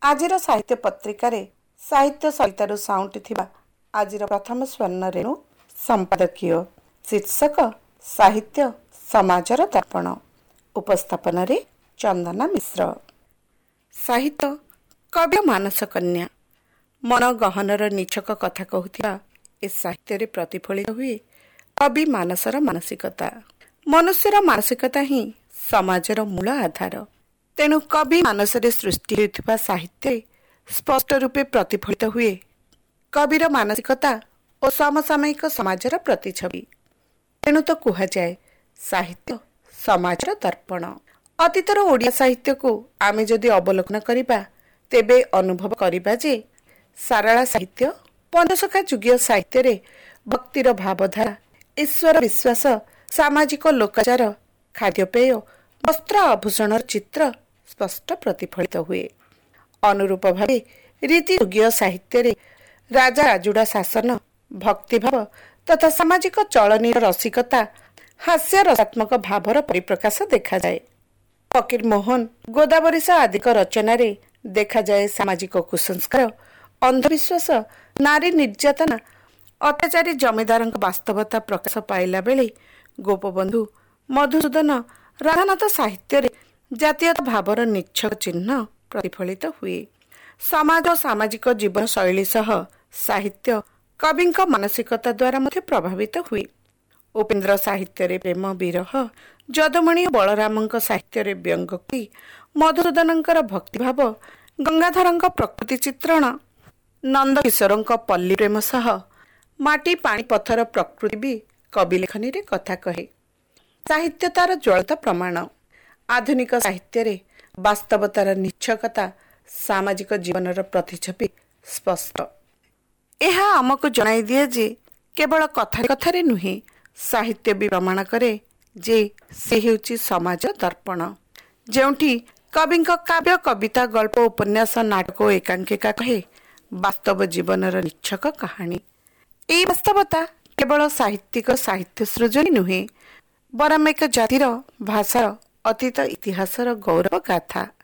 ଆଜିର ସାହିତ୍ୟ ପତ୍ରିକାରେ ସାହିତ୍ୟ ସରିତାରୁ ସାଉଁଟିଥିବା ଆଜିର ପ୍ରଥମ ସ୍ୱର୍ଣ୍ଣରେଣୁ ସମ୍ପାଦକୀୟ ଶୀର୍ଷକ ସାହିତ୍ୟ ସମାଜର ଦର୍ପଣ। ଉପସ୍ଥାପନରେ ଚନ୍ଦନା ମିଶ୍ର। ସାହିତ୍ୟ କବି ମାନସ କନ୍ୟା ମନ ଗହନର ନିଛକ କଥା କହୁଥିବା ଏ ସାହିତ୍ୟରେ ପ୍ରତିଫଳିତ ହୁଏ କବି ମାନସର ମାନସିକତା। ମନୁଷ୍ୟର ମାନସିକତା ହିଁ ସମାଜର ମୂଳ ଆଧାର। ତେଣୁ କବି ମାନସରେ ସୃଷ୍ଟି ହେଉଥିବା ସାହିତ୍ୟରେ ସ୍ପଷ୍ଟ ରୂପେ ପ୍ରତିଫଳିତ ହୁଏ କବିର ମାନସିକତା ଓ ସମସାମୟିକ ସମାଜର ପ୍ରତିଛବି। ତେଣୁ ତ କୁହାଯାଏ ସାହିତ୍ୟ ସମାଜର ଦର୍ପଣ। ଅତୀତର ଓଡ଼ିଆ ସାହିତ୍ୟକୁ ଆମେ ଯଦି ଅବଲୋକନ କରିବା ତେବେ ଅନୁଭବ କରିବା ଯେ ସାରଳା ସାହିତ୍ୟ, ପଞ୍ଚସଖା ଯୁଗୀୟ ସାହିତ୍ୟରେ ଭକ୍ତିର ଭାବଧାରା, ଈଶ୍ୱର ବିଶ୍ୱାସ, ସାମାଜିକ ଲୋକାଚାର, ଖାଦ୍ୟପେୟ, ବସ୍ତ୍ର ଆଭୂଷଣର ଚିତ୍ର ସ୍ପଷ୍ଟ ପ୍ରତିଫଳିତ ହୁଏ। ଅନୁରୂପ ଭାବେ ରୀତି ଯୁଗୀୟ ସାହିତ୍ୟରେ ରାଜା ରାଜୁଡ଼ା ଶାସନ, ଭକ୍ତିଭାବ ତଥା ସାମାଜିକ ଚଳନୀର ରସିକତା, ହାସ୍ୟ ରସାତ୍ମକ ଭାବର ପରିପ୍ରକାଶ ଦେଖାଯାଏ। ଫକୀର ମୋହନ, ଗୋଦାବରୀଶ ଆଦିଙ୍କ ରଚନାରେ ଦେଖାଯାଏ ସାମାଜିକ କୁସଂସ୍କାର, ଅନ୍ଧବିଶ୍ୱାସ, ନାରୀ ନିର୍ଯାତନା, ଅତ୍ୟାଚାରୀ ଜମିଦାରଙ୍କ ବାସ୍ତବତା ପ୍ରକାଶ ପାଇଲା ବେଳେ ଗୋପବନ୍ଧୁ, ମଧୁସୂଦନ, ରାଧାନାଥ ସାହିତ୍ୟରେ ଜାତୀୟତା ଭାବର ନିଚ୍ଛକ ଚିହ୍ନ ପ୍ରତିଫଳିତ ହୁଏ। ସମାଜ ଓ ସାମାଜିକ ଜୀବନ ଶୈଳୀ ସହ ସାହିତ୍ୟ କବିଙ୍କ ମାନସିକତା ଦ୍ୱାରା ମଧ୍ୟ ପ୍ରଭାବିତ ହୁଏ। ଉପେନ୍ଦ୍ର ସାହିତ୍ୟରେ ପ୍ରେମ ବିରହ, ଯଦୁମଣି ଓ ବଳରାମଙ୍କ ସାହିତ୍ୟରେ ବ୍ୟଙ୍ଗୋକ୍ତି, ମଧୁସୂଦନଙ୍କର ଭକ୍ତିଭାବ, ଗଙ୍ଗାଧରଙ୍କ ପ୍ରକୃତି ଚିତ୍ରଣ, ନନ୍ଦକିଶୋରଙ୍କ ପଲ୍ଲୀ ପ୍ରେମ ସହ ମାଟି ପାଣି ପଥର ପ୍ରକୃତି ବି କବି ଲେଖନୀରେ କଥା କହେ। ସାହିତ୍ୟ ତାର ଜ୍ୱଳନ୍ତ ପ୍ରମାଣ। ଆଧୁନିକ ସାହିତ୍ୟରେ ବାସ୍ତବତାର ନିଚ୍ଛକତା, ସାମାଜିକ ଜୀବନର ପ୍ରତିଛବି ସ୍ପଷ୍ଟ। ଏହା ଆମକୁ ଜଣାଇ ଦିଏ ଯେ କେବଳ କଥାରେ କଥାରେ ନୁହେଁ, ସାହିତ୍ୟ ବି ପ୍ରମାଣ କରେ ଯେ ସେ ହେଉଛି ସମାଜ ଦର୍ପଣ। ଯେଉଁଠି କବିଙ୍କ କାବ୍ୟ, କବିତା, ଗଳ୍ପ, ଉପନ୍ୟାସ, ନାଟକ ଓ ଏକାଙ୍କିକା କହେ ବାସ୍ତବ ଜୀବନର ନିଚ୍ଛକ କାହାଣୀ। ଏହି ବାସ୍ତବତା କେବଳ ସାହିତ୍ୟିକ ସାହିତ୍ୟ ସୃଜନୀ ନୁହେଁ, ବରଂ ଏକ ଜାତିର, ଭାଷାର, ଅତୀତ ଇତିହାସର ଗୌରବ ଗାଥା।